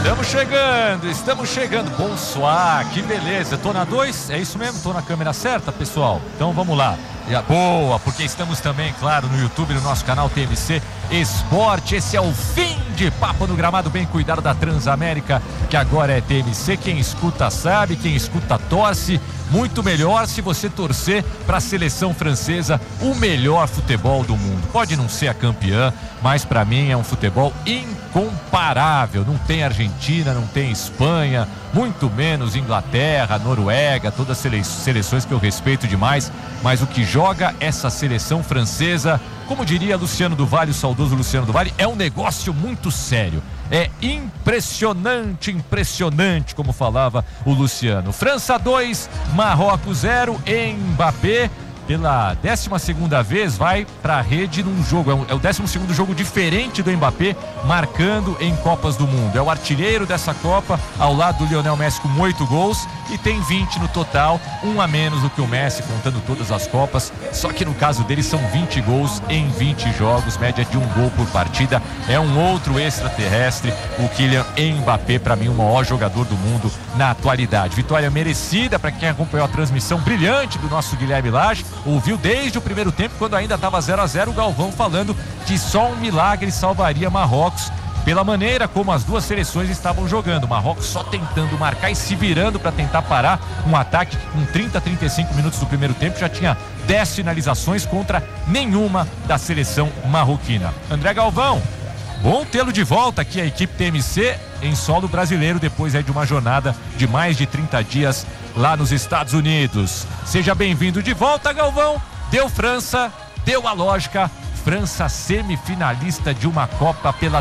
Estamos chegando. Bonsoir, que beleza. Tô na 2, é isso mesmo? Tô na câmera certa, pessoal? Então vamos lá. Boa, porque estamos também, claro, no YouTube, no nosso canal TMC Esporte. Esse é o fim de Papo no Gramado, bem cuidado da Transamérica, que agora é TMC. Quem escuta sabe, quem escuta torce. Muito melhor se você torcer para a seleção francesa, o melhor futebol do mundo. Pode não ser a campeã, mas para mim é um futebol incomparável. Não tem Argentina, não tem Espanha, muito menos Inglaterra, Noruega, todas as seleções que eu respeito demais. Mas o que joga essa seleção francesa, como diria Luciano do Vale, o saudoso Luciano do Vale, é um negócio muito sério. É impressionante, como falava o Luciano. França 2, Marrocos 0, Mbappé pela 12ª vez vai para a rede num jogo, é o 12º jogo diferente do Mbappé marcando em Copas do Mundo. É o artilheiro dessa Copa, ao lado do Lionel Messi com 8 gols e tem 20 no total, um a menos do que o Messi, contando todas as Copas, só que no caso dele são 20 gols em 20 jogos, média de 1 gol por partida. É um outro extraterrestre, o Kylian Mbappé, para mim o maior jogador do mundo na atualidade. Vitória merecida para quem acompanhou a transmissão brilhante do nosso Guilherme Lage. Ouviu desde o primeiro tempo, quando ainda estava 0-0, o Galvão falando que só um milagre salvaria Marrocos, pela maneira como as duas seleções estavam jogando. Marrocos só tentando marcar e se virando para tentar parar um ataque que com 30, 35 minutos do primeiro tempo já tinha 10 finalizações contra nenhuma da seleção marroquina. André Galvão, bom tê-lo de volta aqui, a equipe TMC em solo brasileiro, depois de uma jornada de mais de 30 dias lá nos Estados Unidos. Seja bem-vindo de volta, Galvão. Deu França, deu a lógica. França semifinalista de uma Copa pela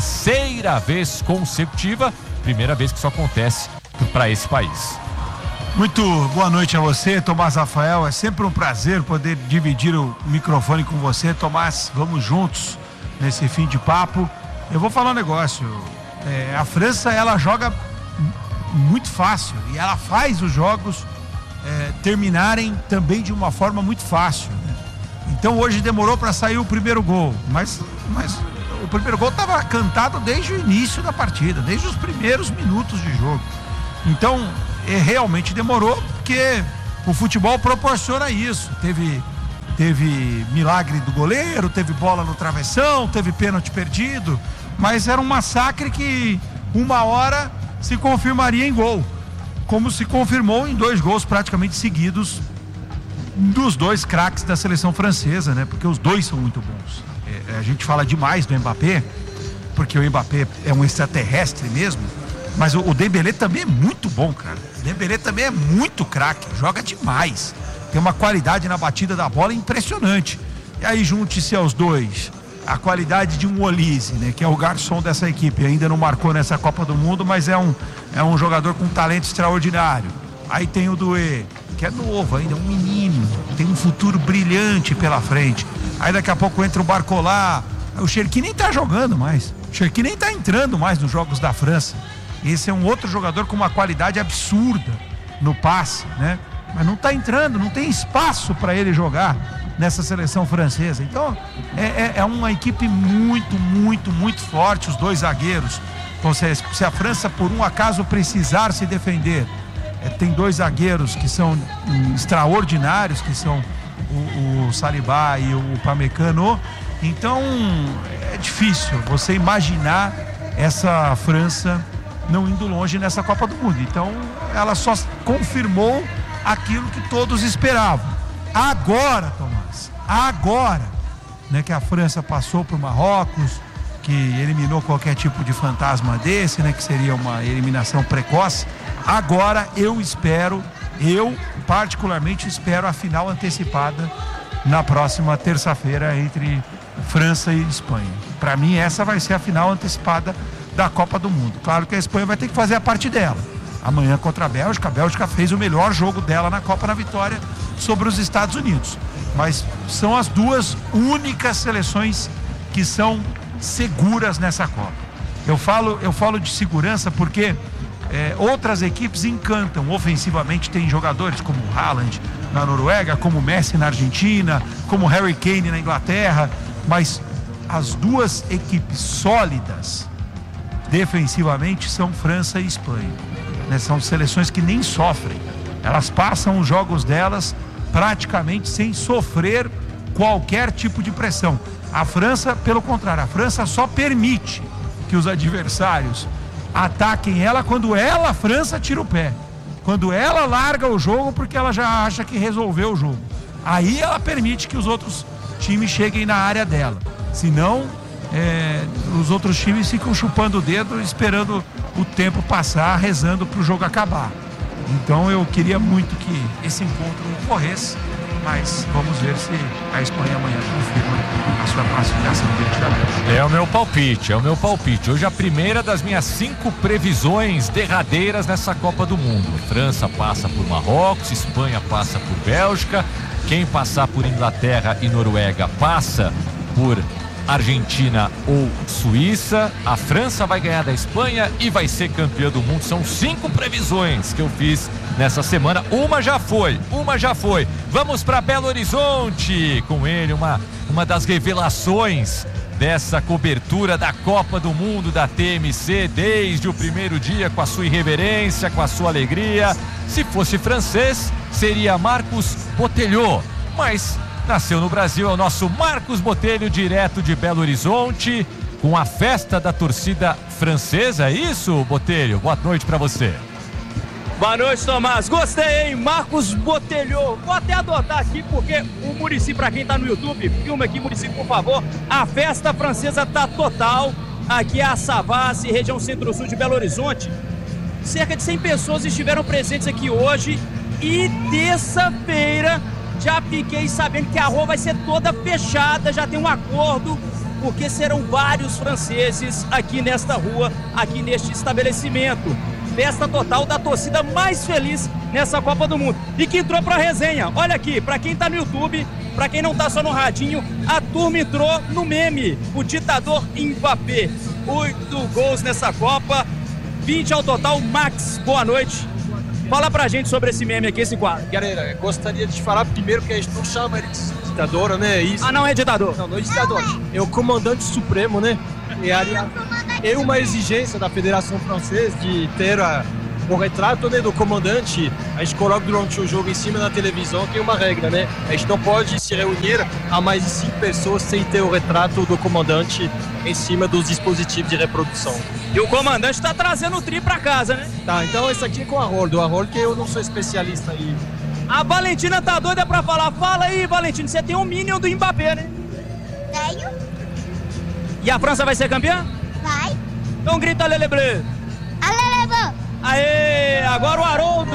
3ª vez consecutiva. Primeira vez que isso acontece para esse país. Muito boa noite a você, Tomás Rafael. É sempre um prazer poder dividir o microfone com você. Tomás, vamos juntos nesse fim de papo. Eu vou falar um negócio. A França, ela joga muito fácil e ela faz os jogos terminarem também de uma forma muito fácil, né? Então hoje demorou para sair o primeiro gol, mas o primeiro gol estava cantado desde o início da partida, desde os primeiros minutos de jogo. Então realmente demorou, porque o futebol proporciona isso. Teve milagre do goleiro, teve bola no travessão, teve pênalti perdido, mas era um massacre que uma hora se confirmaria em gol, como se confirmou em 2 gols praticamente seguidos dos 2 craques da seleção francesa, né? Porque os 2 são muito bons. A gente fala demais do Mbappé, porque o Mbappé é um extraterrestre mesmo, mas o Dembélé também é muito bom, cara. O Dembélé também é muito craque, joga demais, tem uma qualidade na batida da bola impressionante. E aí junte-se aos 2 a qualidade de um Olise, né, que é o garçom dessa equipe, ainda não marcou nessa Copa do Mundo, mas é um jogador com talento extraordinário. Aí tem o Doué, que é novo ainda, um menino, tem um futuro brilhante pela frente. Aí daqui a pouco entra o Barcola, o Cherki nem tá jogando mais, o Cherki nem tá entrando mais nos jogos da França. Esse é um outro jogador com uma qualidade absurda no passe, né? Mas não tá entrando, não tem espaço para ele jogar nessa seleção francesa. Então é uma equipe muito forte, os 2 zagueiros. Então, se a França por um acaso precisar se defender, tem 2 zagueiros que são extraordinários, que são o Saliba e o Upamecano. Então é difícil você imaginar essa França não indo longe nessa Copa do Mundo. Então ela só confirmou aquilo que todos esperavam. Agora, Tomás, né, que a França passou por Marrocos, que eliminou qualquer tipo de fantasma desse, né, que seria uma eliminação precoce. Agora eu particularmente espero a final antecipada na próxima terça-feira entre França e Espanha. Para mim essa vai ser a final antecipada da Copa do Mundo. Claro que a Espanha vai ter que fazer a parte dela. Amanhã contra a Bélgica fez o melhor jogo dela na Copa, na vitória sobre os Estados Unidos. Mas são as 2 únicas seleções que são seguras nessa Copa. Eu falo de segurança porque outras equipes encantam ofensivamente. Tem jogadores como o Haaland na Noruega, como o Messi na Argentina, como o Harry Kane na Inglaterra, mas as 2 equipes sólidas defensivamente são França e Espanha, né? São seleções que nem sofrem, elas passam os jogos delas praticamente sem sofrer qualquer tipo de pressão. A França, pelo contrário, a França só permite que os adversários ataquem ela quando ela, a França, tira o pé. Quando ela larga o jogo porque ela já acha que resolveu o jogo. Aí ela permite que os outros times cheguem na área dela. Senão, os outros times ficam chupando o dedo, esperando o tempo passar, rezando para o jogo acabar. Então eu queria muito que esse encontro ocorresse, mas vamos ver se a Espanha amanhã confirma a sua classificação diante da Bélgica. É o meu palpite. Hoje a primeira das minhas 5 previsões derradeiras nessa Copa do Mundo. França passa por Marrocos, Espanha passa por Bélgica, quem passar por Inglaterra e Noruega passa por Argentina ou Suíça. A França vai ganhar da Espanha e vai ser campeã do mundo. São 5 previsões que eu fiz nessa semana. Uma já foi. Vamos para Belo Horizonte com ele, uma das revelações dessa cobertura da Copa do Mundo da TMC desde o primeiro dia, com a sua irreverência, com a sua alegria. Se fosse francês, seria Marcos Botelho, mas nasceu no Brasil, é o nosso Marcos Botelho, direto de Belo Horizonte, com a festa da torcida francesa. É isso, Botelho? Boa noite para você. Boa noite, Tomás. Gostei, hein? Marcos Botelho. Vou até adotar aqui, porque o Muricy, para quem tá no YouTube, filma aqui, Muricy, por favor. A festa francesa tá total. Aqui é a Savassi, região centro-sul de Belo Horizonte. Cerca de 100 pessoas estiveram presentes aqui hoje. E terça-feira já fiquei sabendo que a rua vai ser toda fechada, já tem um acordo, porque serão vários franceses aqui nesta rua, aqui neste estabelecimento. Festa total da torcida mais feliz nessa Copa do Mundo. E que entrou pra resenha. Olha aqui, pra quem tá no YouTube, pra quem não tá só no radinho, a turma entrou no meme. O ditador Mbappé. 8 gols nessa Copa, 20 ao total. Max, boa noite. Fala pra gente sobre esse meme aqui, esse quadro. Galera, gostaria de falar primeiro que a gente não chama ele de ditador, né? Isso. Ah, não é ditador? Não é ditador. É o comandante supremo, né? É uma exigência da Federação Francesa de ter o retrato, né, do comandante. A gente coloca durante o jogo em cima da televisão, tem uma regra, né? A gente não pode se reunir a mais de 5 pessoas sem ter o retrato do comandante em cima dos dispositivos de reprodução. E o comandante tá trazendo o tri pra casa, né? Tá, então esse aqui é com o Harold, que eu não sou especialista aí. A Valentina tá doida pra falar. Fala aí, Valentina, você tem um Minion do Mbappé, né? Tenho. E a França vai ser campeã? Vai. Então grita Lele Bleu. Alelevô. Aê, agora o Haroldo.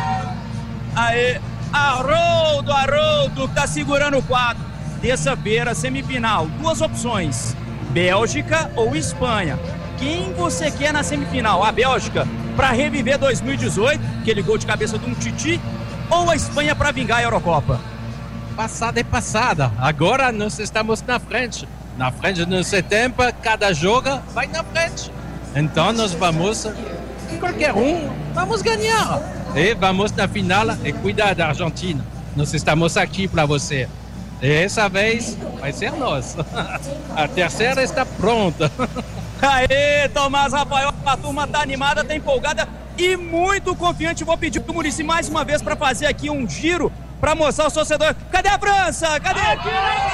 Aê, Haroldo, que tá segurando o quadro. Terça-feira, semifinal. 2 opções, Bélgica ou Espanha. Quem você quer na semifinal? A Bélgica para reviver 2018, aquele gol de cabeça de um Titi, ou a Espanha para vingar a Eurocopa? Passada é passada. Agora nós estamos na frente. Na frente no setembro, cada jogo vai na frente. Então nós vamos, qualquer vamos ganhar. E vamos na final e cuidar da Argentina. Nós estamos aqui para você. E essa vez vai ser nós. A terceira está pronta. Aê, Tomás Rafael, a turma tá animada, tá empolgada e muito confiante. Vou pedir pro Muricy mais uma vez para fazer aqui um giro para mostrar aos torcedores. Cadê a França? Cadê aqui?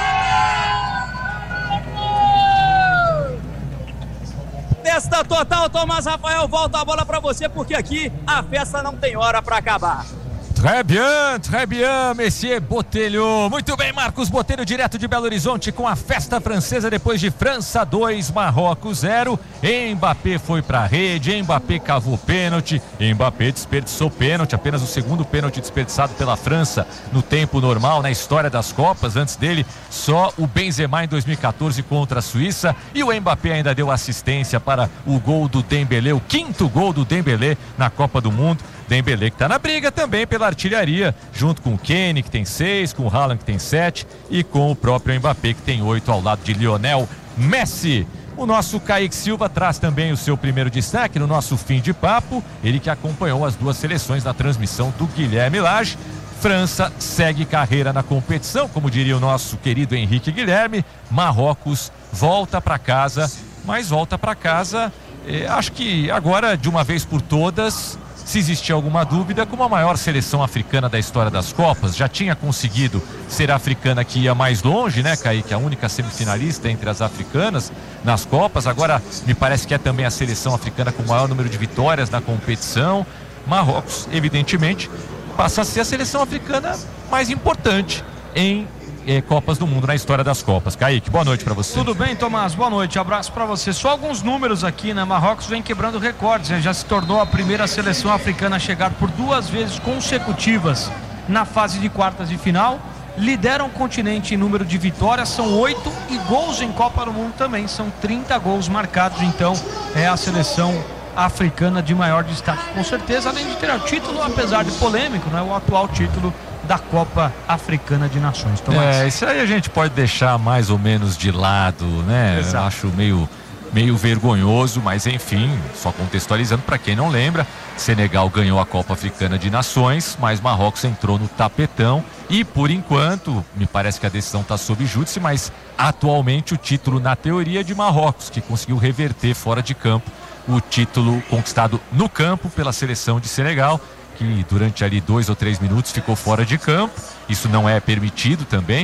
Festa total, Tomás Rafael, volta a bola para você, porque aqui a festa não tem hora para acabar. Très bien, Monsieur Botelho. Muito bem, Marcos Botelho, direto de Belo Horizonte, com a festa francesa depois de França 2, Marrocos 0. Mbappé foi pra rede, Mbappé cavou pênalti, Mbappé desperdiçou pênalti, apenas o segundo pênalti desperdiçado pela França no tempo normal, na história das Copas. Antes dele, só o Benzema em 2014 contra a Suíça. E o Mbappé ainda deu assistência para o gol do Dembélé, o 5º gol do Dembélé na Copa do Mundo. Dembélé que está na briga também pela artilharia, junto com o Kenny, que tem 6, com o Haaland, que tem 7, e com o próprio Mbappé, que tem 8, ao lado de Lionel Messi. O nosso Kaique Silva traz também o seu primeiro destaque no nosso fim de papo, ele que acompanhou as 2 seleções na transmissão do Guilherme Lage. França segue carreira na competição, como diria o nosso querido Henrique Guilherme. Marrocos volta para casa, mas volta para casa Acho que agora, de uma vez por todas, se existir alguma dúvida, como a maior seleção africana da história das Copas, já tinha conseguido ser a africana que ia mais longe, né, Kaique? A única semifinalista entre as africanas nas Copas. Agora, me parece que é também a seleção africana com o maior número de vitórias na competição. Marrocos, evidentemente, passa a ser a seleção africana mais importante em Copas do Mundo, na história das Copas. Kaique, boa noite pra você. Tudo bem, Tomás? Boa noite, abraço pra você. Só alguns números aqui, né? Marrocos vem quebrando recordes, né? Já se tornou a primeira seleção africana a chegar por 2 vezes consecutivas na fase de quartas de final. Lideram o continente em número de vitórias, são 8, e gols em Copa do Mundo também, são 30 gols marcados. Então é a seleção africana de maior destaque, com certeza, além de ter o título, apesar de polêmico, né? O atual título da Copa Africana de Nações. Tomás. Isso aí a gente pode deixar mais ou menos de lado, né? Exato. Eu acho meio vergonhoso, mas enfim, só contextualizando para quem não lembra, Senegal ganhou a Copa Africana de Nações, mas Marrocos entrou no tapetão e, por enquanto, me parece que a decisão está sob júdice, mas atualmente o título, na teoria, é de Marrocos, que conseguiu reverter fora de campo o título conquistado no campo pela seleção de Senegal, que durante ali 2 ou 3 minutos ficou fora de campo. Isso não é permitido também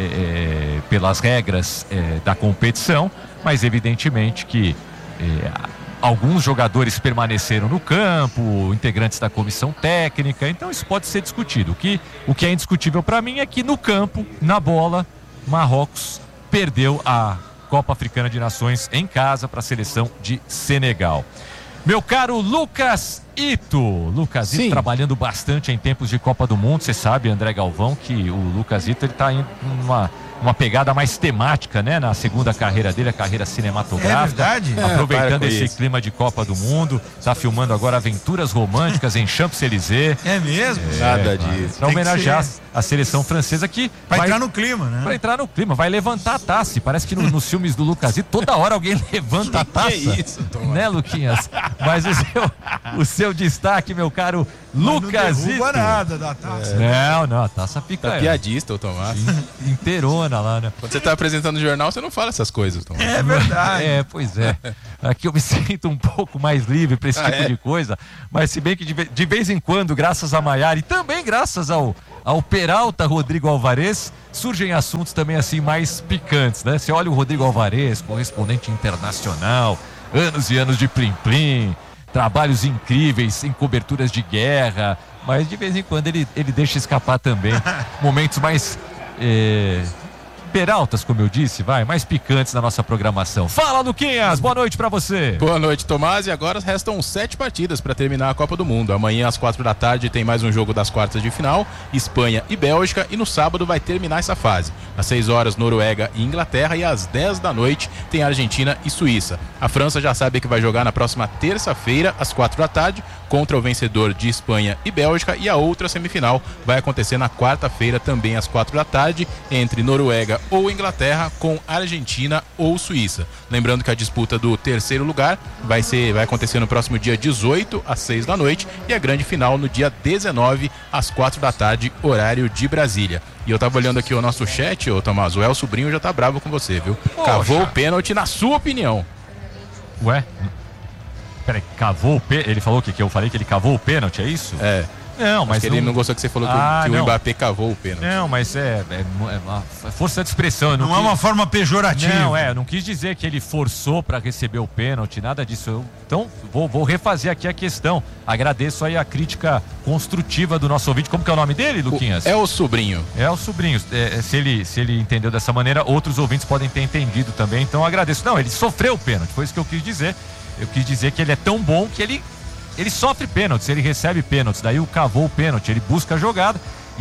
pelas regras da competição, mas evidentemente que alguns jogadores permaneceram no campo, integrantes da comissão técnica, então isso pode ser discutido. O que é indiscutível para mim é que no campo, na bola, Marrocos perdeu a Copa Africana de Nações em casa para a seleção de Senegal. Meu caro Lucas Ito. Lucas Ito trabalhando bastante em tempos de Copa do Mundo. Você sabe, André Galvão, que o Lucas Ito está em uma pegada mais temática, né? Na segunda carreira dele, a carreira cinematográfica. É verdade? Aproveitando esse clima de Copa do Mundo. Está filmando agora aventuras românticas em Champs-Élysées. É mesmo? Nada disso. Para homenagear a seleção francesa que vai entrar no clima, né? Vai entrar no clima, vai levantar a taça. Parece que nos filmes do Lucas Ito, toda hora alguém levanta a taça. Que isso, Tomás? Né, Luquinhas? Mas o seu destaque, meu caro Lucas Ito. Não derruba nada da taça. Não, a taça fica... Tá piadista, o Tomás. Inteirona lá, né? Quando você tá apresentando o jornal, você não fala essas coisas, Tomás. É verdade. Pois é. Aqui eu me sinto um pouco mais livre para esse tipo de coisa. Mas se bem que de vez em quando, graças a Maiara e também graças ao Peralta Rodrigo Alvarez, surgem assuntos também assim mais picantes, né? Você olha o Rodrigo Alvarez, correspondente internacional, anos e anos de plim-plim, trabalhos incríveis em coberturas de guerra, mas de vez em quando ele deixa escapar também momentos mais Peraltas, como eu disse, mais picantes na nossa programação. Fala, Luquinhas, boa noite pra você. Boa noite, Tomás, e agora restam 7 partidas para terminar a Copa do Mundo. Amanhã às 4 da tarde tem mais um jogo das quartas de final, Espanha e Bélgica, e no sábado vai terminar essa fase. Às 6 horas, Noruega e Inglaterra, e às 10 da noite tem Argentina e Suíça. A França já sabe que vai jogar na próxima terça-feira, às 4 da tarde, contra o vencedor de Espanha e Bélgica, e a outra semifinal vai acontecer na quarta-feira, também às 4 da tarde, entre Noruega ou Inglaterra com Argentina ou Suíça. Lembrando que a disputa do terceiro lugar vai acontecer no próximo dia 18 às 6 da noite, e a grande final no dia 19 às 4 da tarde, horário de Brasília. E eu tava olhando aqui o nosso chat, ô Tomás, o El Sobrinho já tá bravo com você, viu? Poxa. Cavou o pênalti, na sua opinião. Ué? Peraí, cavou o pênalti? Ele falou que eu falei que ele cavou o pênalti, é isso? É. Não, mas ele não gostou que você falou que o Mbappé cavou o pênalti. Não, mas é uma força de expressão. Não é uma forma pejorativa. Não, eu não quis dizer que ele forçou para receber o pênalti, nada disso. Então, vou refazer aqui a questão. Agradeço aí a crítica construtiva do nosso ouvinte. Como que é o nome dele, Luquinhas? É o Sobrinho. É o Sobrinho. Se ele entendeu dessa maneira, outros ouvintes podem ter entendido também. Então, agradeço. Não, ele sofreu o pênalti. Foi isso que eu quis dizer. Eu quis dizer que ele é tão bom que ele sofre pênaltis, ele recebe pênaltis, daí o cavou o pênalti, ele busca a jogada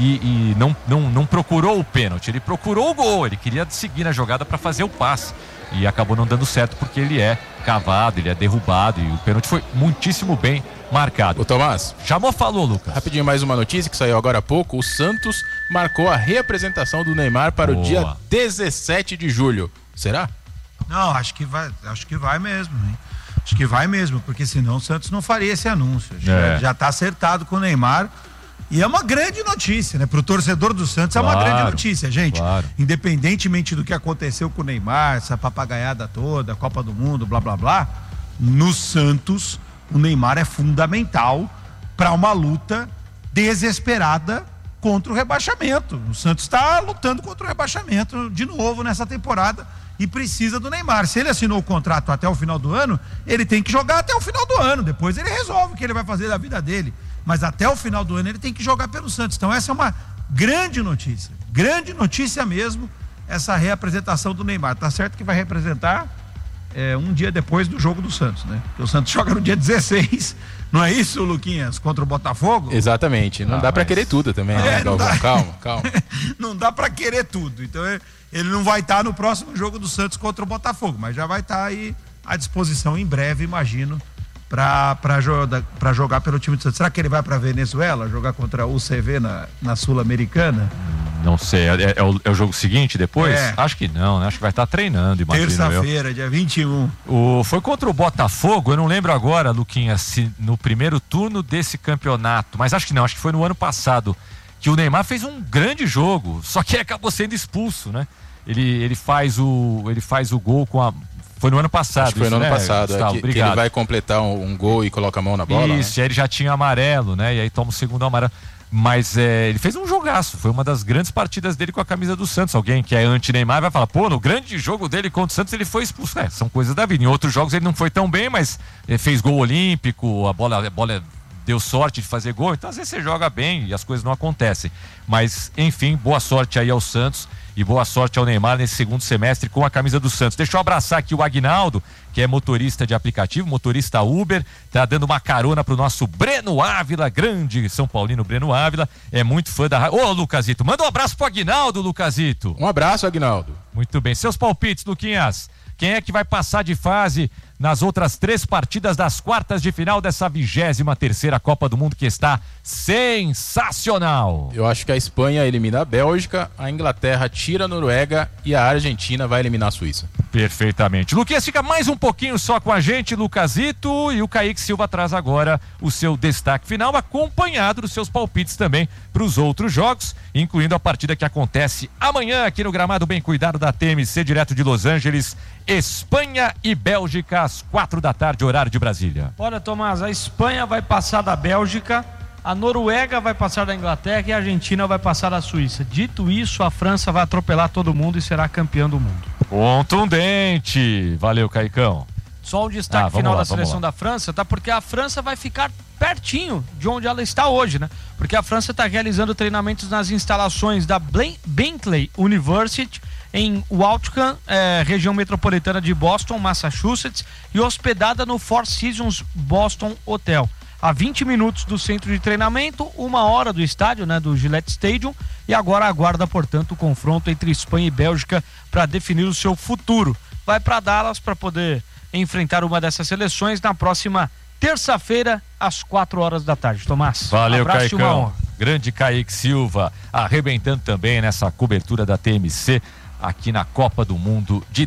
e não procurou o pênalti, ele procurou o gol, ele queria seguir na jogada para fazer o passe e acabou não dando certo porque ele é cavado, ele é derrubado e o pênalti foi muitíssimo bem marcado. Ô Tomás, chamou, falou, Lucas. Rapidinho, mais uma notícia que saiu agora há pouco: o Santos marcou a reapresentação do Neymar para o dia 17 de julho. Será? Não, acho que vai mesmo, hein? Acho que vai mesmo, porque senão o Santos não faria esse anúncio. Já está acertado com o Neymar. E é uma grande notícia, né? Para o torcedor do Santos é uma grande notícia, gente. Claro. Independentemente do que aconteceu com o Neymar, essa papagaiada toda, Copa do Mundo, blá blá blá. no Santos, o Neymar é fundamental para uma luta desesperada contra o rebaixamento. O Santos está lutando contra o rebaixamento de novo nessa temporada e precisa do Neymar. Se ele assinou o contrato até o final do ano, ele tem que jogar até o final do ano. Depois ele resolve o que ele vai fazer da vida dele. Mas até o final do ano ele tem que jogar pelo Santos. Então essa é uma grande notícia mesmo, essa reapresentação do Neymar. Tá certo que vai representar um dia depois do jogo do Santos, né? Porque o Santos joga no dia 16, não é isso, Luquinhas? Contra o Botafogo? Exatamente, não dá pra querer tudo também, né, Galvão? Calma. Não dá pra querer tudo, então ele não vai estar no próximo jogo do Santos contra o Botafogo, mas já vai estar aí à disposição em breve, imagino, pra jogar pelo time do Santos. Será que ele vai pra Venezuela jogar contra o UCV na Sul-Americana? Não sei, é o jogo seguinte depois? Acho que não, né? Acho que vai estar treinando, imagino. Terça-feira, dia 21. Foi contra o Botafogo, eu não lembro agora, Luquinha, se no primeiro turno desse campeonato, mas acho que não, acho que foi no ano passado, que o Neymar fez um grande jogo, só que ele acabou sendo expulso, né? Ele faz o gol com a... Foi no ano passado. Acho que foi no ano passado, Gustavo, que ele vai completar um gol e coloca a mão na bola. Isso, né? Aí ele já tinha amarelo, né? E aí toma o segundo amarelo. Mas ele fez um jogaço, foi uma das grandes partidas dele com a camisa do Santos. Alguém que é anti-Neymar vai falar, no grande jogo dele contra o Santos ele foi expulso. São coisas da vida. Em outros jogos ele não foi tão bem, mas fez gol olímpico, a bola deu sorte de fazer gol. Então às vezes você joga bem e as coisas não acontecem. Mas, enfim, boa sorte aí ao Santos e boa sorte ao Neymar nesse segundo semestre com a camisa do Santos. Deixa eu abraçar aqui o Aguinaldo, que é motorista de aplicativo, motorista Uber, tá dando uma carona pro nosso Breno Ávila, grande São Paulino Breno Ávila, é muito fã da rádio. Ô, Lucasito, manda um abraço pro Aguinaldo, Lucasito. Um abraço, Aguinaldo. Muito bem, seus palpites, Luquinhas. Quem é que vai passar de fase nas outras 3 partidas das quartas de final dessa 23ª Copa do Mundo, que está sensacional? Eu acho que a Espanha elimina a Bélgica, a Inglaterra tira a Noruega e a Argentina vai eliminar a Suíça. Perfeitamente. Luquinhas, fica mais um pouquinho só com a gente, Lucasito, e o Kaique Silva traz agora o seu destaque final, acompanhado dos seus palpites também para os outros jogos, incluindo a partida que acontece amanhã aqui no gramado bem cuidado da TMC, direto de Los Angeles, Espanha e Bélgica, às 4 da tarde, horário de Brasília. Olha, Tomás, a Espanha vai passar da Bélgica, a Noruega vai passar da Inglaterra e a Argentina vai passar da Suíça. Dito isso, a França vai atropelar todo mundo e será campeã do mundo. Contundente. Valeu, Caicão. Só um destaque final da seleção da França, tá? Porque a França vai ficar pertinho de onde ela está hoje, né? Porque a França está realizando treinamentos nas instalações da Bentley University em Waltham, região metropolitana de Boston, Massachusetts, e hospedada no Four Seasons Boston Hotel. A 20 minutos do centro de treinamento, 1 hora do estádio, né, do Gillette Stadium, e agora aguarda, portanto, o confronto entre Espanha e Bélgica para definir o seu futuro. Vai para Dallas para poder enfrentar uma dessas seleções na próxima terça-feira, às 4 horas da tarde. Tomás, valeu, Caicão. Grande Kaique Silva, arrebentando também nessa cobertura da TMC aqui na Copa do Mundo de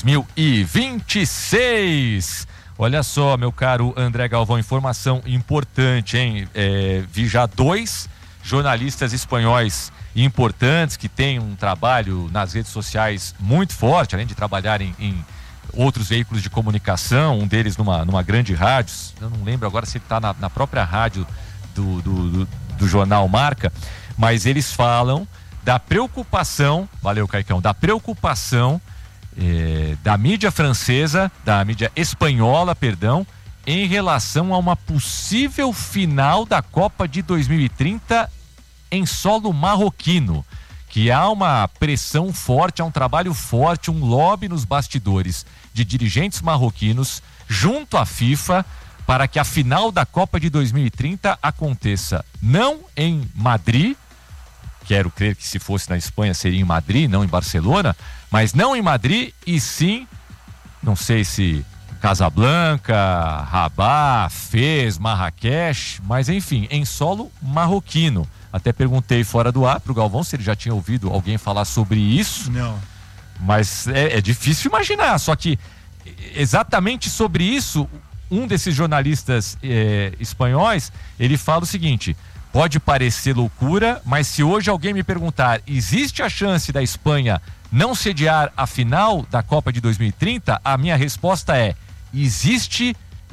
2026. Olha só, meu caro André Galvão, informação importante, hein? Vi já 2 jornalistas espanhóis importantes que têm um trabalho nas redes sociais muito forte, além de trabalhar em outros veículos de comunicação, um deles numa grande rádio, eu não lembro agora se ele está na própria rádio do jornal Marca, mas eles falam da preocupação, valeu, Caicão, da preocupação da mídia francesa, da mídia espanhola, perdão, em relação a uma possível final da Copa de 2030 em solo marroquino, que há uma pressão forte, há um trabalho forte, um lobby nos bastidores de dirigentes marroquinos junto à FIFA para que a final da Copa de 2030 aconteça não em Madrid, quero crer que se fosse na Espanha seria em Madrid, não em Barcelona, mas não em Madrid e sim, não sei se Casablanca, Rabat, Fez, Marrakech, mas enfim, em solo marroquino. Até perguntei fora do ar pro Galvão se ele já tinha ouvido alguém falar sobre isso. Não. Mas é difícil imaginar, só que exatamente sobre isso, um desses jornalistas espanhóis, ele fala o seguinte: pode parecer loucura, mas se hoje alguém me perguntar, existe a chance da Espanha não sediar a final da Copa de 2030? A minha resposta é: existe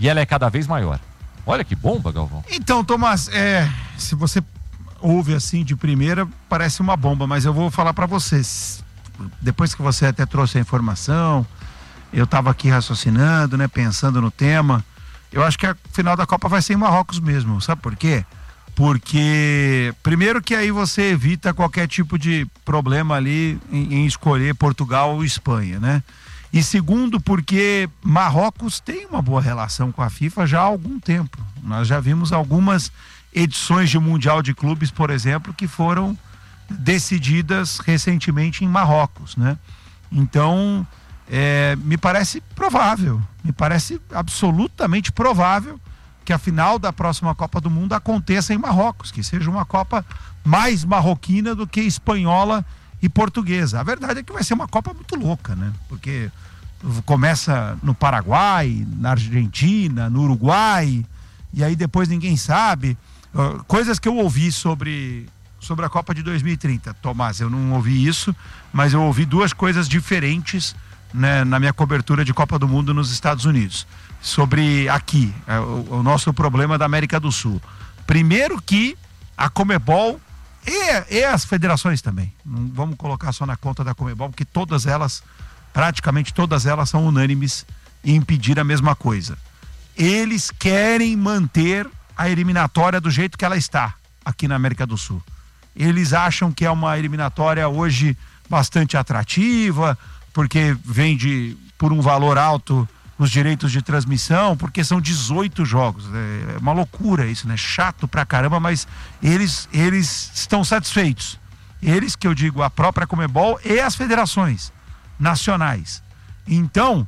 e ela é cada vez maior. Olha que bomba, Galvão. Então, Tomás, se você ouve assim de primeira, parece uma bomba, mas eu vou falar para vocês. Depois que você até trouxe a informação, eu estava aqui raciocinando, né, pensando no tema. Eu acho que a final da Copa vai ser em Marrocos mesmo. Sabe por quê? Porque, primeiro, que aí você evita qualquer tipo de problema ali em escolher Portugal ou Espanha, né? E segundo, porque Marrocos tem uma boa relação com a FIFA já há algum tempo. Nós já vimos algumas edições de Mundial de Clubes, por exemplo, que foram decididas recentemente em Marrocos, né? Então, me parece provável, me parece absolutamente provável que a final da próxima Copa do Mundo aconteça em Marrocos, que seja uma Copa mais marroquina do que espanhola e portuguesa. A verdade é que vai ser uma Copa muito louca, né? Porque começa no Paraguai, na Argentina, no Uruguai, e aí depois ninguém sabe. Coisas que eu ouvi sobre a Copa de 2030. Tomás, eu não ouvi isso, mas eu ouvi duas coisas diferentes, né, na minha cobertura de Copa do Mundo nos Estados Unidos. Sobre aqui, o nosso problema da América do Sul. Primeiro que a Conmebol e as federações também, não vamos colocar só na conta da Conmebol, porque todas elas, praticamente todas elas, são unânimes em impedir a mesma coisa. Eles querem manter a eliminatória do jeito que ela está aqui na América do Sul. Eles acham que é uma eliminatória hoje bastante atrativa, porque vende por um valor alto os direitos de transmissão, porque são 18 jogos. É uma loucura isso, né? Chato pra caramba, mas eles estão satisfeitos. Eles, que eu digo, a própria Conmebol e as federações nacionais. Então,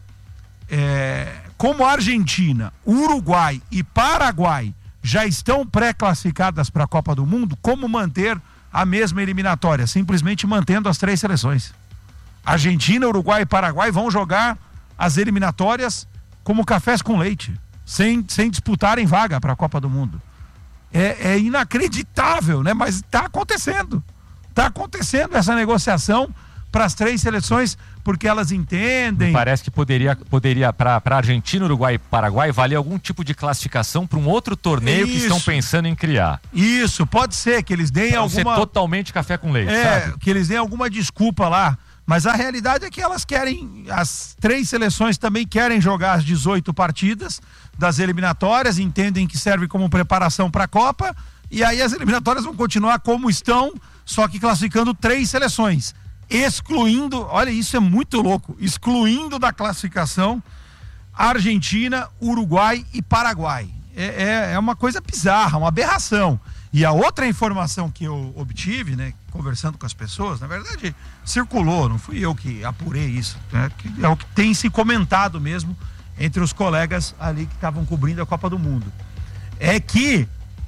como a Argentina, Uruguai e Paraguai já estão pré-classificadas para a Copa do Mundo, como manter a mesma eliminatória? Simplesmente mantendo as 3 seleções. Argentina, Uruguai e Paraguai vão jogar as eliminatórias como cafés com leite, sem disputarem vaga para a Copa do Mundo. É inacreditável, né? Mas está acontecendo. Está acontecendo essa negociação para as 3 seleções, porque elas entendem. Parece que poderia para Argentina, Uruguai e Paraguai valer algum tipo de classificação para um outro torneio que estão pensando em criar. Isso, pode ser que eles deem alguma... ser totalmente café com leite, sabe? Que eles deem alguma desculpa lá. Mas a realidade é que elas querem, as 3 seleções também querem jogar as 18 partidas das eliminatórias, entendem que serve como preparação para a Copa, e aí as eliminatórias vão continuar como estão, só que classificando 3 seleções, excluindo, olha, isso é muito louco, excluindo da classificação Argentina, Uruguai e Paraguai. É uma coisa bizarra, uma aberração. E a outra informação que eu obtive, né, conversando com as pessoas, na verdade circulou, não fui eu que apurei isso, né, que é o que tem se comentado mesmo entre os colegas ali que estavam cobrindo a Copa do Mundo, é que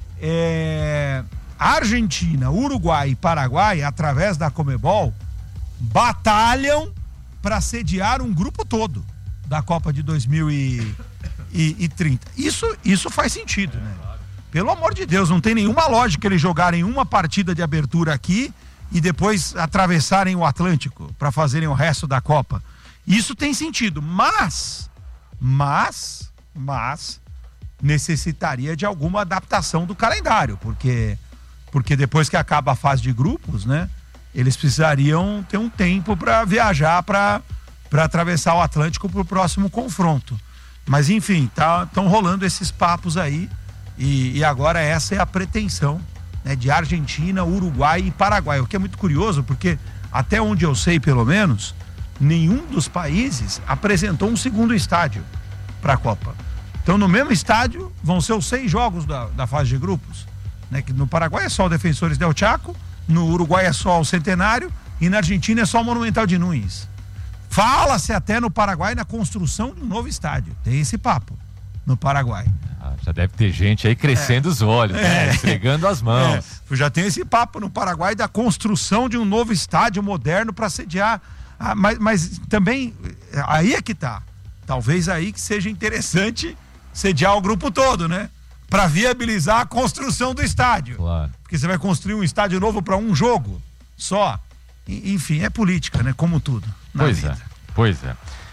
a Argentina, Uruguai e Paraguai, através da Conmebol, batalham para sediar um grupo todo da Copa de 2030. Isso faz sentido, né? Pelo amor de Deus, não tem nenhuma lógica eles jogarem uma partida de abertura aqui e depois atravessarem o Atlântico para fazerem o resto da Copa. Isso tem sentido, mas necessitaria de alguma adaptação do calendário, porque depois que acaba a fase de grupos, né, eles precisariam ter um tempo para viajar para atravessar o Atlântico para o próximo confronto. Mas enfim, estão rolando esses papos aí. E agora essa é a pretensão, né, de Argentina, Uruguai e Paraguai, o que é muito curioso, porque até onde eu sei, pelo menos, nenhum dos países apresentou um segundo estádio para a Copa. Então no mesmo estádio vão ser os 6 jogos da fase de grupos, né, que no Paraguai é só o Defensores del Chaco, no Uruguai é só o Centenário e na Argentina é só o Monumental de Núñez. Fala-se até no Paraguai na construção de um novo estádio, tem esse papo no Paraguai. Já deve ter gente aí crescendo os olhos, né? Esfregando as mãos. Já tem esse papo no Paraguai da construção de um novo estádio moderno para sediar. Mas também, aí é que tá. Talvez aí que seja interessante sediar o grupo todo, né? Para viabilizar a construção do estádio. Claro. Porque você vai construir um estádio novo para um jogo só. Enfim, é política, né? Como tudo na vida. Pois é.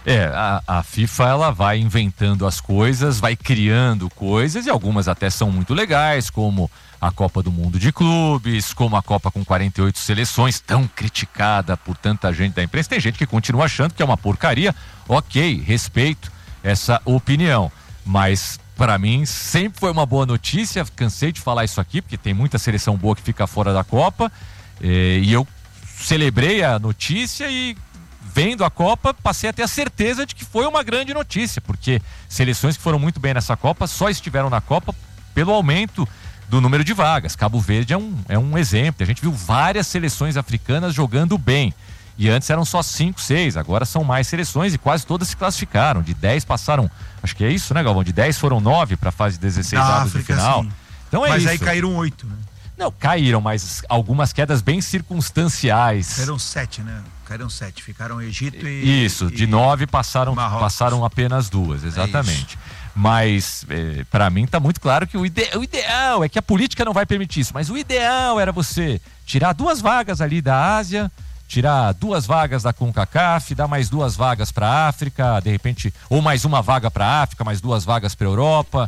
A FIFA ela vai inventando as coisas, vai criando coisas, e algumas até são muito legais, como a Copa do Mundo de Clubes, como a Copa com 48 seleções, tão criticada por tanta gente da imprensa. Tem gente que continua achando que é uma porcaria. Ok, respeito essa opinião, mas para mim sempre foi uma boa notícia. Cansei de falar isso aqui, porque tem muita seleção boa que fica fora da Copa, e eu celebrei a notícia e, vendo a Copa, passei a ter a certeza de que foi uma grande notícia, porque seleções que foram muito bem nessa Copa só estiveram na Copa pelo aumento do número de vagas. Cabo Verde é um exemplo. A gente viu várias seleções africanas jogando bem, e antes eram só 5, 6, agora são mais seleções e quase todas se classificaram. De 10 passaram, acho que é isso, né, Galvão? De 10 foram 9 para a fase de 16 avos de final. Sim. Então mas isso. Aí caíram 8, né? Não, caíram, mas algumas quedas bem circunstanciais. Caíram 7, né? Caíram 7, ficaram Egito e... Isso, de 9 passaram apenas 2, exatamente. Mas, para mim, tá muito claro que o ideal é que a política não vai permitir isso, mas o ideal era você tirar 2 vagas ali da Ásia, tirar 2 vagas da CONCACAF, dar mais 2 vagas para a África, de repente, ou mais 1 vaga para a África, mais 2 vagas para a Europa.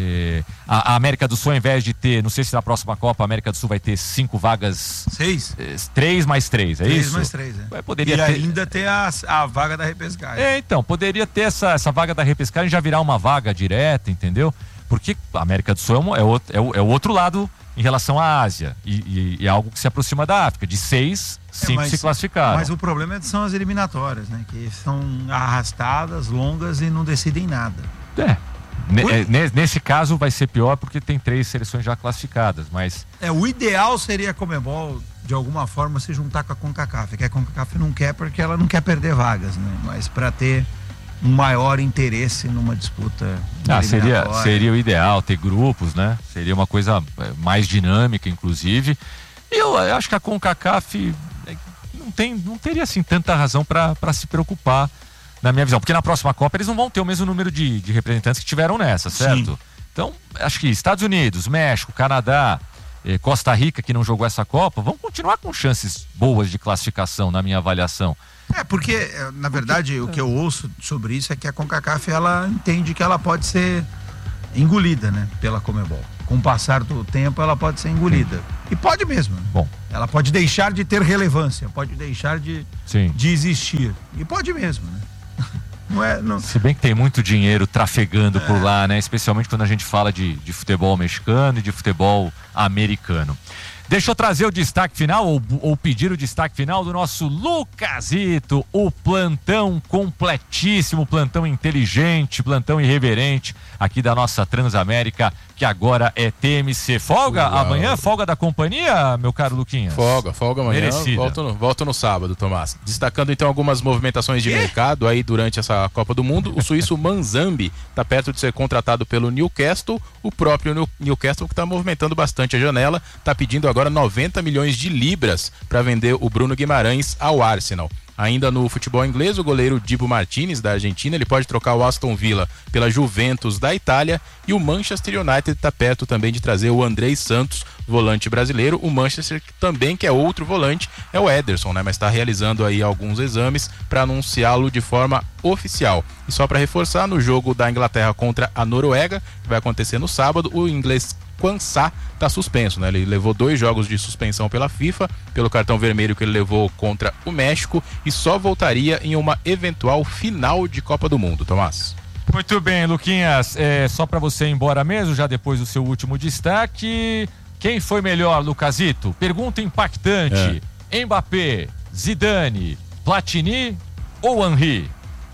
A América do Sul, ao invés de ter, não sei se na próxima Copa a América do Sul vai ter 5 vagas, 6? 3 mais 3, é 3 isso? 3 mais 3, poderia e ter... ainda ter a vaga da repescagem. Então, poderia ter essa vaga da repescagem e já virar uma vaga direta, entendeu? Porque a América do Sul é o outro lado em relação à Ásia, e é algo que se aproxima da África. De 6, 5 se classificaram. Mas o problema são as eliminatórias, né? Que são arrastadas, longas e não decidem nada. Nesse caso vai ser pior porque tem 3 seleções já classificadas, mas... O ideal seria a Conmebol, de alguma forma, se juntar com a CONCACAF, que a CONCACAF não quer porque ela não quer perder vagas, né? Mas para ter um maior interesse numa disputa seria o ideal ter grupos, né? Seria uma coisa mais dinâmica, inclusive. E eu acho que a CONCACAF não teria assim tanta razão para se preocupar, na minha visão, porque na próxima Copa eles não vão ter o mesmo número de representantes que tiveram nessa, certo? Sim. Então, acho que Estados Unidos, México, Canadá, Costa Rica, que não jogou essa Copa, vão continuar com chances boas de classificação, na minha avaliação. Porque, na verdade, o que eu ouço sobre isso é que a CONCACAF, ela entende que ela pode ser engolida, né, pela Conmebol. Com o passar do tempo, ela pode ser engolida. Sim. E pode mesmo. Né? Bom. Ela pode deixar de ter relevância, pode deixar de existir. E pode mesmo, né? Não. Se bem que tem muito dinheiro trafegando por lá, né? Especialmente quando a gente fala de futebol mexicano e de futebol americano. Deixa eu trazer o destaque final, ou pedir o destaque final do nosso Lucasito, o plantão completíssimo, plantão inteligente, plantão irreverente aqui da nossa Transamérica, que agora é TMC. Folga amanhã? Folga da companhia, meu caro Luquinhas? Folga amanhã. Volto no sábado, Tomás. Destacando então algumas movimentações de mercado aí durante essa Copa do Mundo. O suíço Manzambi está perto de ser contratado pelo Newcastle. O próprio Newcastle, que está movimentando bastante a janela, está pedindo agora 90 milhões de libras para vender o Bruno Guimarães ao Arsenal. Ainda no futebol inglês, o goleiro Dibu Martinez, da Argentina, ele pode trocar o Aston Villa pela Juventus da Itália, e o Manchester United está perto também de trazer o Andrei Santos, volante brasileiro. O Manchester também, que é outro volante, é o Ederson, né? Mas está realizando aí alguns exames para anunciá-lo de forma oficial. E só para reforçar, no jogo da Inglaterra contra a Noruega, que vai acontecer no sábado, o inglês Quansah está suspenso, né? Ele levou 2 jogos de suspensão pela FIFA, pelo cartão vermelho que ele levou contra o México, e só voltaria em uma eventual final de Copa do Mundo. Tomás. Muito bem, Luquinhas, só para você ir embora mesmo, já depois do seu último destaque. Quem foi melhor, Lucasito? Pergunta impactante. Mbappé, Zidane, Platini ou Henry?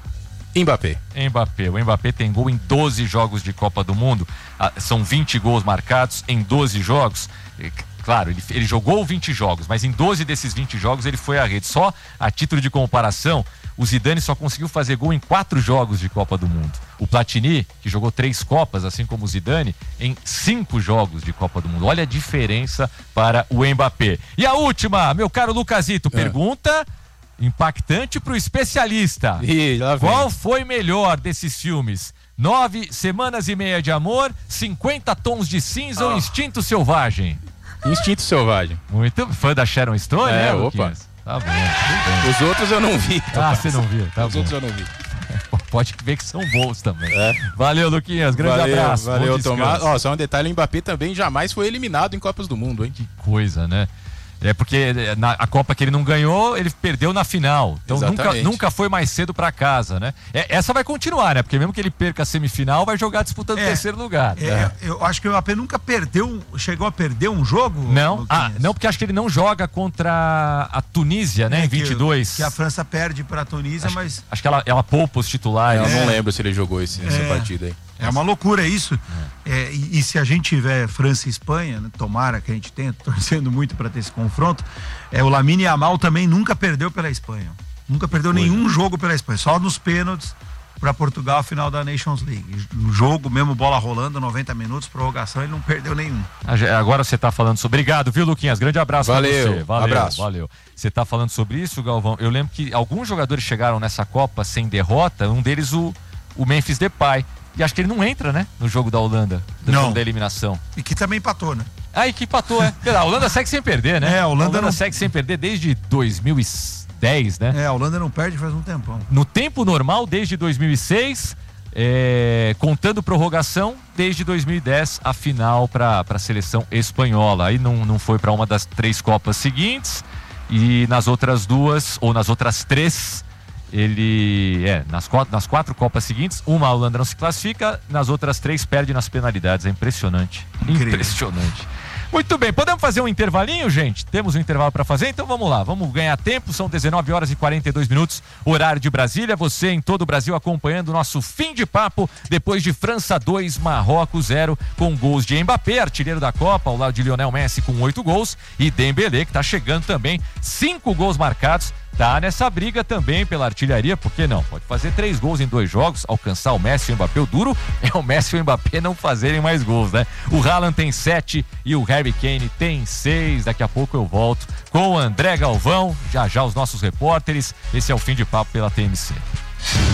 Mbappé. O Mbappé tem gol em 12 jogos de Copa do Mundo. São 20 gols marcados em 12 jogos. Claro, ele jogou 20 jogos, mas em 12 desses 20 jogos ele foi à rede. Só a título de comparação, o Zidane só conseguiu fazer gol em 4 jogos de Copa do Mundo. O Platini, que jogou 3 Copas, assim como o Zidane, em 5 jogos de Copa do Mundo. Olha a diferença para o Mbappé. E a última, meu caro Lucasito, pergunta impactante para o especialista. Qual foi melhor desses filmes? 9 Semanas e Meia de Amor, 50 Tons de Cinza ou Instinto Selvagem? Instinto Selvagem. Muito fã da Sharon Stone, né? Opa. Tá bom, tudo bem. Os outros eu não vi. Você não viu, tá bom. Os outros eu não vi. pode ver que são bons também. Valeu, Luquinhas, grande abraço. Valeu, Tomás. Ó, só um detalhe, o Mbappé também jamais foi eliminado em Copas do Mundo, hein? Que coisa, né? É porque a Copa que ele não ganhou, ele perdeu na final. Então nunca foi mais cedo pra casa, né? Essa vai continuar, né? Porque mesmo que ele perca a semifinal, vai jogar disputando o terceiro lugar. Eu acho que o Mbappé nunca chegou a perder um jogo? Não, não, porque acho que ele não joga contra a Tunísia, né? Em 22. Que a França perde pra Tunísia, mas... Acho que ela poupa os titulares. Eu não lembro se ele jogou essa partida aí. É uma loucura isso. E se a gente tiver França e Espanha, né, tomara que a gente tenha, torcendo muito para ter esse confronto, o Lamine Yamal também nunca perdeu pela Espanha. Nunca perdeu nenhum jogo pela Espanha, só nos pênaltis para Portugal, final da Nations League. No jogo, mesmo bola rolando, 90 minutos, prorrogação, ele não perdeu nenhum. Agora você tá falando sobre... Obrigado, viu, Luquinhas? Grande abraço pra você. Abraço. Valeu. Você tá falando sobre isso, Galvão? Eu lembro que alguns jogadores chegaram nessa Copa sem derrota, um deles o Memphis Depay. E acho que ele não entra, né? No jogo da Holanda, jogo da eliminação. E que também empatou, né? E que empatou, A Holanda segue sem perder, né? A Holanda segue sem perder desde 2010, né? A Holanda não perde faz um tempão. No tempo normal, desde 2006, contando prorrogação, desde 2010, a final para a seleção espanhola. Aí não foi para uma das 3 Copas seguintes, e nas outras 2, ou nas outras 3... Ele nas 4 Copas seguintes, uma a Holanda não se classifica, nas outras 3 perde nas penalidades. É impressionante. Incrível. Impressionante. Muito bem, podemos fazer um intervalinho, gente? Temos um intervalo para fazer, então vamos lá, vamos ganhar tempo. São 19 horas e 42 minutos, horário de Brasília. Você em todo o Brasil acompanhando o nosso fim de papo depois de França 2, Marrocos 0, com gols de Mbappé, artilheiro da Copa, ao lado de Lionel Messi com 8 gols, e Dembélé, que está chegando também, 5 gols marcados. Tá nessa briga também pela artilharia, por que não? Pode fazer 3 gols em 2 jogos, alcançar o Messi e o Mbappé. O duro é o Messi e o Mbappé não fazerem mais gols, né? O Haaland tem 7 e o Harry Kane tem 6. Daqui a pouco eu volto com o André Galvão, já os nossos repórteres. Esse é o Fim de Papo pela TMC.